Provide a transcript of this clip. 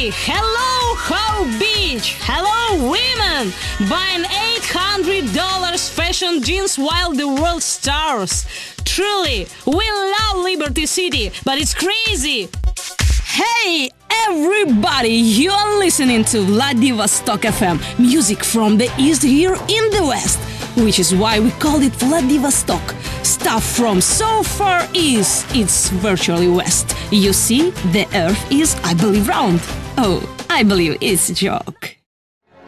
Hello, How Beach! Hello, women! Buying $800 fashion jeans while the world starves. Truly, we love Liberty City, but it's crazy! Hey, everybody! You are listening to Vladivostok FM, music from the east here in the west, which is why we call it Vladivostok. Stuff from so far east, it's virtually west. You see, the earth is, I believe, round. Oh, I believe it's a joke.